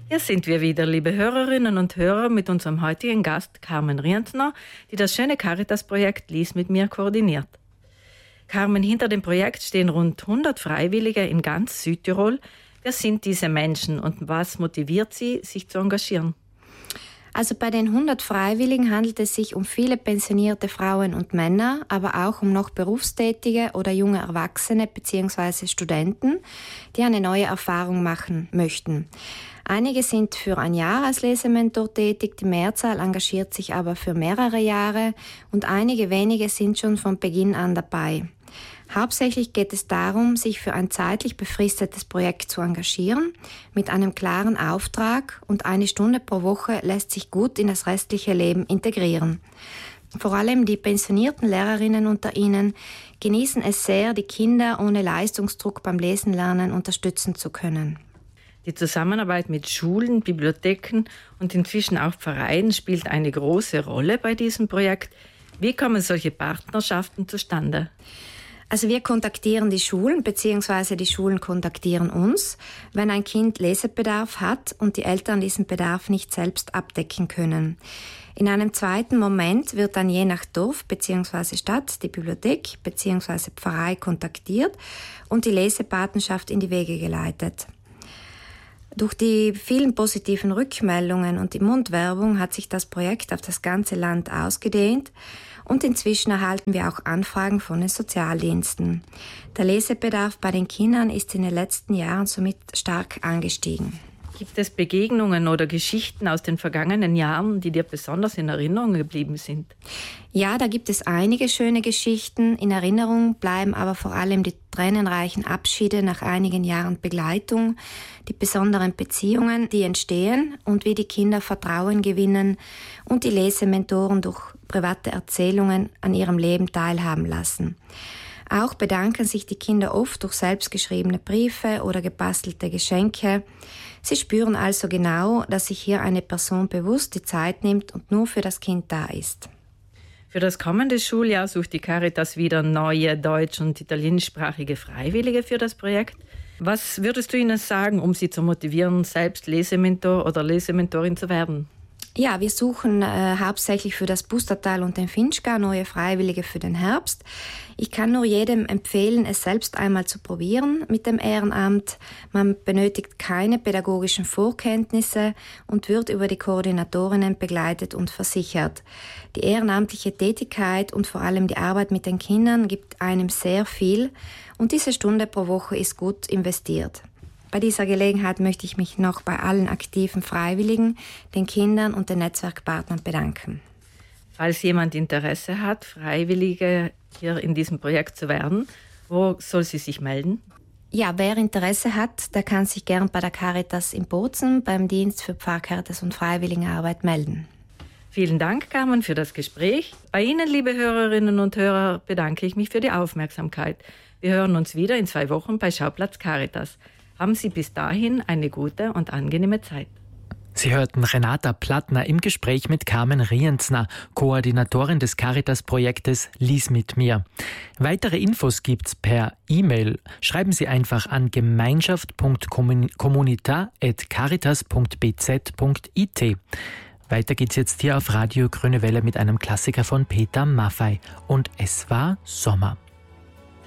Hier sind wir wieder, liebe Hörerinnen und Hörer, mit unserem heutigen Gast Carmen Rienzner, die das schöne Caritas-Projekt Lies mit mir koordiniert. Carmen, hinter dem Projekt stehen rund 100 Freiwillige in ganz Südtirol. Wer sind diese Menschen und was motiviert sie, sich zu engagieren? Also bei den 100 Freiwilligen handelt es sich um viele pensionierte Frauen und Männer, aber auch um noch Berufstätige oder junge Erwachsene bzw. Studenten, die eine neue Erfahrung machen möchten. Einige sind für ein Jahr als Lesementor tätig, die Mehrzahl engagiert sich aber für mehrere Jahre und einige wenige sind schon von Beginn an dabei. Hauptsächlich geht es darum, sich für ein zeitlich befristetes Projekt zu engagieren, mit einem klaren Auftrag, und 1 Stunde pro Woche lässt sich gut in das restliche Leben integrieren. Vor allem die pensionierten Lehrerinnen unter ihnen genießen es sehr, die Kinder ohne Leistungsdruck beim Lesen lernen unterstützen zu können. Die Zusammenarbeit mit Schulen, Bibliotheken und inzwischen auch Vereinen spielt eine große Rolle bei diesem Projekt. Wie kommen solche Partnerschaften zustande? Also wir kontaktieren die Schulen bzw. die Schulen kontaktieren uns, wenn ein Kind Lesebedarf hat und die Eltern diesen Bedarf nicht selbst abdecken können. In einem zweiten Moment wird dann je nach Dorf bzw. Stadt die Bibliothek bzw. Pfarrei kontaktiert und die Lesepatenschaft in die Wege geleitet. Durch die vielen positiven Rückmeldungen und die Mundwerbung hat sich das Projekt auf das ganze Land ausgedehnt und inzwischen erhalten wir auch Anfragen von den Sozialdiensten. Der Lesebedarf bei den Kindern ist in den letzten Jahren somit stark angestiegen. Gibt es Begegnungen oder Geschichten aus den vergangenen Jahren, die dir besonders in Erinnerung geblieben sind? Ja, da gibt es einige schöne Geschichten. In Erinnerung bleiben aber vor allem die tränenreichen Abschiede nach einigen Jahren Begleitung, die besonderen Beziehungen, die entstehen und wie die Kinder Vertrauen gewinnen und die Lesementoren durch private Erzählungen an ihrem Leben teilhaben lassen. Auch bedanken sich die Kinder oft durch selbstgeschriebene Briefe oder gebastelte Geschenke. Sie spüren also genau, dass sich hier eine Person bewusst die Zeit nimmt und nur für das Kind da ist. Für das kommende Schuljahr sucht die Caritas wieder neue deutsch- und italienischsprachige Freiwillige für das Projekt. Was würdest du ihnen sagen, um sie zu motivieren, selbst Lesementor oder Lesementorin zu werden? Ja, wir suchen hauptsächlich für das Pustertal und den Finchgau neue Freiwillige für den Herbst. Ich kann nur jedem empfehlen, es selbst einmal zu probieren mit dem Ehrenamt. Man benötigt keine pädagogischen Vorkenntnisse und wird über die Koordinatorinnen begleitet und versichert. Die ehrenamtliche Tätigkeit und vor allem die Arbeit mit den Kindern gibt einem sehr viel und diese Stunde pro Woche ist gut investiert. Bei dieser Gelegenheit möchte ich mich noch bei allen aktiven Freiwilligen, den Kindern und den Netzwerkpartnern bedanken. Falls jemand Interesse hat, Freiwillige hier in diesem Projekt zu werden, wo soll sie sich melden? Ja, wer Interesse hat, der kann sich gern bei der Caritas in Bozen beim Dienst für Pfarrcaritas und Freiwilligenarbeit melden. Vielen Dank, Carmen, für das Gespräch. Bei Ihnen, liebe Hörerinnen und Hörer, bedanke ich mich für die Aufmerksamkeit. Wir hören uns wieder in 2 Wochen bei Schauplatz Caritas. Haben Sie bis dahin eine gute und angenehme Zeit. Sie hörten Renata Plattner im Gespräch mit Carmen Rienzner, Koordinatorin des Caritas-Projektes Lies mit mir. Weitere Infos gibt's per E-Mail. Schreiben Sie einfach an gemeinschaft.comunita@caritas.bz.it. Weiter geht's jetzt hier auf Radio Grüne Welle mit einem Klassiker von Peter Maffay. Und es war Sommer.